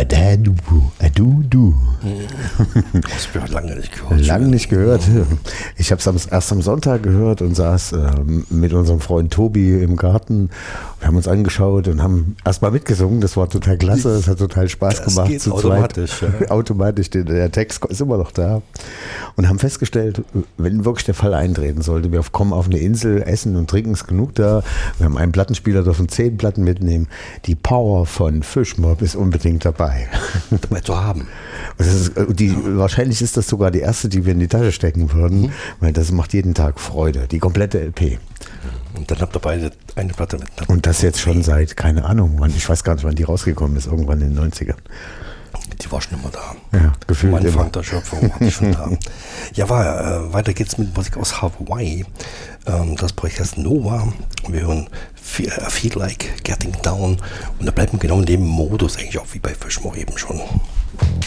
Du. Das habe ich lange nicht gehört. Lange nicht gehört. Ich habe es erst am Sonntag gehört und saß mit unserem Freund Tobi im Garten. Wir haben uns angeschaut und haben erstmal mitgesungen. Das war total klasse. Das hat total Spaß gemacht. Geht automatisch. Ja. Automatisch. Der Text ist immer noch da. Und haben festgestellt, wenn wirklich der Fall eintreten sollte, wir kommen auf eine Insel, essen und trinken ist genug da. Wir haben einen Plattenspieler, dürfen 10 Platten mitnehmen. Die Power von Fischmob ist unbedingt dabei. Dabei zu haben. Wahrscheinlich ist das sogar die erste, die wir in die Tasche stecken würden, weil das macht jeden Tag Freude. Die komplette LP. Und dann habt ihr beide eine Platte mit. Und das jetzt schon seit, keine Ahnung, ich weiß gar nicht, wann die rausgekommen ist, irgendwann in den 90ern. Die war schon immer da. Ja, gefühlt Am Anfang immer. der Schöpfung war die schon da. Ja, weiter geht's mit Musik aus Hawaii. Das Projekt heißt Nova. Wir hören Feel Like Getting Down. Und da bleibt man genau in dem Modus eigentlich auch wie bei Fischmob eben schon.